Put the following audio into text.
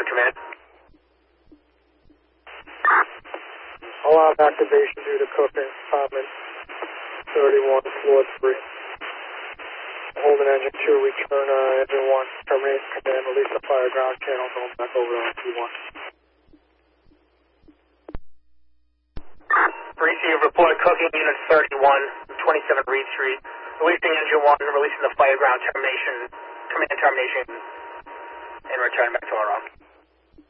for command. Alarm activation due to cooking. Common 31, floor 3. Holding engine 2, return engine 1. Terminate command, release the fire ground channel, going back over on T1. Receive report cooking unit 31, 27 Reed Street. Releasing engine 1, releasing the fire ground termination, command termination, and return back to our office.